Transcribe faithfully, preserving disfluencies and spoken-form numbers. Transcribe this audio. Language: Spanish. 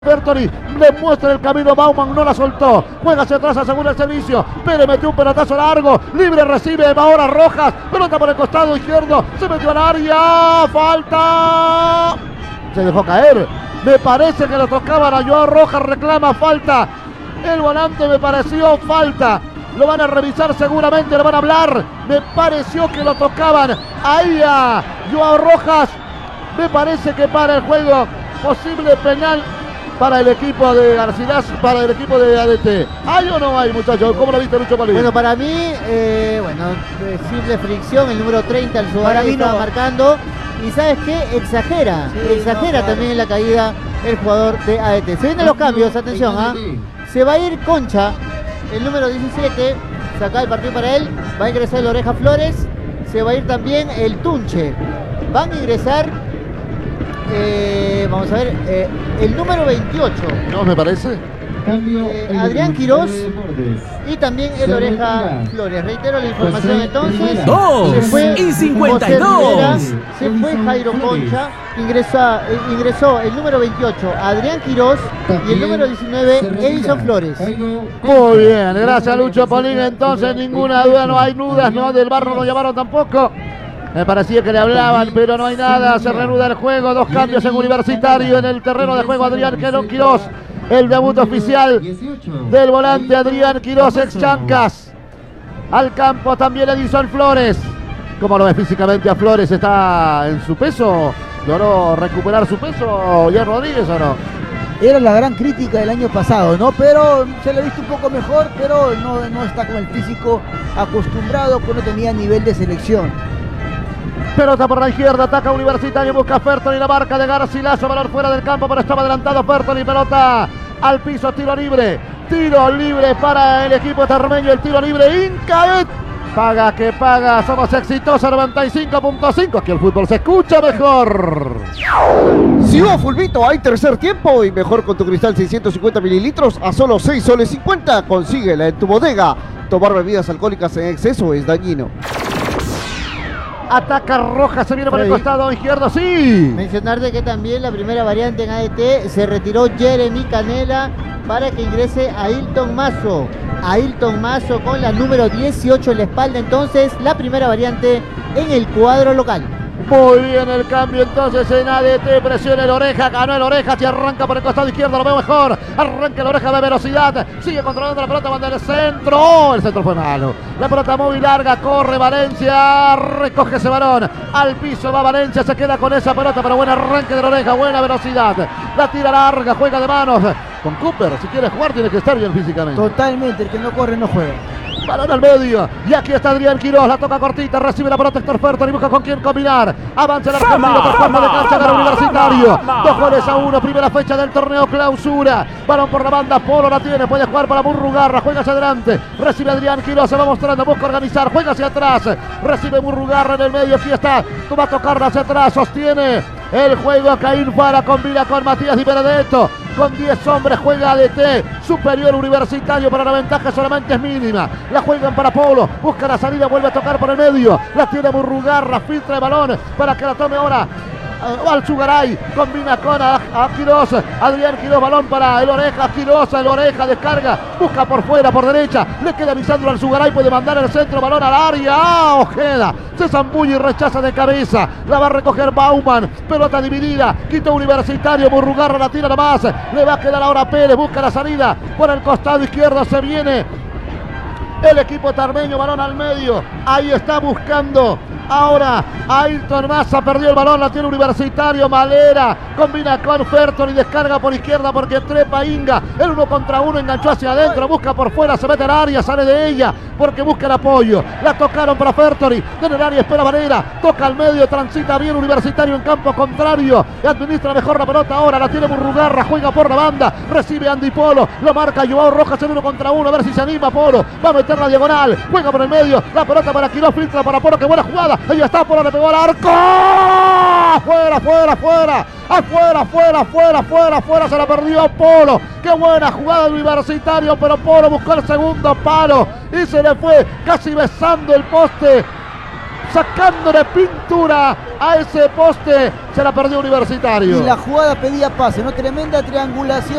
Bertoli le muestra el camino, Bauman no la soltó, juega hacia atrás, asegura el servicio, Pérez metió un pelotazo largo, libre recibe ahora Rojas, pelota por el costado izquierdo, se metió al área, falta, se dejó caer, me parece que lo tocaban a Joao Rojas, reclama falta, el volante me pareció falta, lo van a revisar seguramente, lo van a hablar, me pareció que lo tocaban ahí a Joao Rojas, me parece que para el juego, posible penal para el equipo de Garcilaso, para el equipo de A D T. ¿Hay o no hay, muchachos? ¿Cómo lo viste, Lucho Palín? Bueno, para mí, eh, bueno, simple fricción, el número treinta, el Suárez estaba no. marcando. Y ¿sabes qué? Exagera, sí, exagera no, también en la caída el jugador de A D T. Se vienen los cambios, atención, ¿ah? ¿eh? Se va a ir Concha, el número diecisiete, saca el partido para él, va a ingresar el Oreja Flores, se va a ir también el Tunche. Van a ingresar... Eh, vamos a ver, eh, el número veintiocho. No, me parece. Eh, Adrián Quirós y también el Oreja Flores. Reitero la información entonces. Dos se fue y cincuenta y dos. Rivera, se fue Jairo Concha, ingresa, eh, ingresó el número veintiocho, Adrián Quirós, y el número diecinueve, Edison Flores. Muy bien, gracias Lucho Polín. Entonces ninguna duda, no hay dudas, no, del Barro lo llamaron tampoco. Me parecía que le hablaban, pero no hay nada. Se reanuda el juego. Dos cambios en Universitario. En el terreno de juego, Adrián Quirós. El debut oficial del volante Adrián Quirós, ex Chancas. Al campo también Edison Flores. ¿Cómo lo ves físicamente a Flores? ¿Está en su peso? ¿Logró recuperar su peso Jan Rodríguez o no? Era la gran crítica del año pasado, ¿no? Pero se le ha visto un poco mejor, pero no, no está con el físico acostumbrado, porque no tenía nivel de selección. Pelota por la izquierda, ataca Universitario, busca Fertoli, la marca de Garcilaso, valor fuera del campo, pero estaba adelantado Fertoli, pelota al piso, tiro libre, tiro libre para el equipo tarmeño, el tiro libre, Incaet, paga que paga, somos exitosos, noventa y cinco punto cinco, aquí el fútbol se escucha mejor. Si hubo fulbito, hay tercer tiempo y mejor con tu Cristal seiscientos cincuenta mililitros a solo seis soles cincuenta, consíguela en tu bodega. Tomar bebidas alcohólicas en exceso es dañino. Ataca Rojas, se viene por el costado izquierdo, sí. Mencionarte que también la primera variante en A D T se retiró Jeremy Canela para que ingrese a Ailton Mazo. Ailton Mazo con la número dieciocho en la espalda, entonces la primera variante en el cuadro local. Muy bien el cambio entonces en A D T, presiona el Oreja, ganó el Oreja, se arranca por el costado izquierdo, lo veo mejor, arranca el Oreja de velocidad, sigue controlando la pelota, manda el centro, oh, el centro fue malo, la pelota muy larga, corre Valencia, recoge ese balón, al piso va Valencia, se queda con esa pelota, pero buen arranque de la Oreja, buena velocidad, la tira larga, juega de manos, con Cooper, si quieres jugar tienes que estar bien físicamente. Totalmente, el que no corre no juega. Balón al medio, y aquí está Adrián Quirós, la toca cortita, recibe la pelota Héctor Fertoli, busca con quién combinar, avanza el argentino, transforma de cancha, gana Universitario, dos goles a uno, primera fecha del torneo clausura, balón por la banda, Polo la tiene, puede jugar para Murrugarra, juega hacia adelante, recibe Adrián Quirós, se va mostrando, busca organizar, juega hacia atrás, recibe Murrugarra en el medio, aquí está, va a tocarla hacia atrás, sostiene el juego, Caín Fara combina con Matías Di Benedetto, con diez hombres juega A D T, superior Universitario, para la ventaja solamente es mínima, la juegan para Polo, busca la salida, vuelve a tocar por el medio, la tiene Murrugarra, filtra el balón para que la tome ahora Alzugaray, combina con a, a Quirós, Adrián Quirós, balón para el Oreja, Quirós, el Oreja descarga, busca por fuera, por derecha, le queda avisando al Alzugaray, puede mandar el centro, balón al área, ¡ah! Ojeda, se zambulla y rechaza de cabeza, la va a recoger Bauman, pelota dividida, quita Universitario, Murrugarra la tira nomás, le va a quedar ahora Pérez, busca la salida, por el costado izquierdo se viene el equipo tarmeño, balón al medio, ahí está buscando ahora Ailton Maza, perdió el balón, la tiene Universitario, Malera, combina con Fertoli y descarga por izquierda porque trepa Inga, el uno contra uno, enganchó hacia adentro, busca por fuera, se mete al área, sale de ella, porque busca el apoyo, la tocaron para Fertoli, en el área espera Valera, toca al medio, transita bien Universitario en campo contrario, y administra mejor la pelota ahora, la tiene Murrugarra, juega por la banda, recibe Andy Polo, lo marca Joao Rojas, el uno contra uno, a ver si se anima Polo, va a meter la diagonal, juega por el medio, la pelota para Quirós, filtra para Polo, qué buena jugada, ahí está Polo, le pegó al arco, afuera, afuera, afuera, afuera, afuera, afuera, afuera, afuera, se la perdió Polo, qué buena jugada del Universitario, pero Polo buscó el segundo palo y se le fue casi besando el poste sacándole pintura a ese poste. Se la perdió Universitario. Y la jugada pedía pase, ¿no? Tremenda triangulación.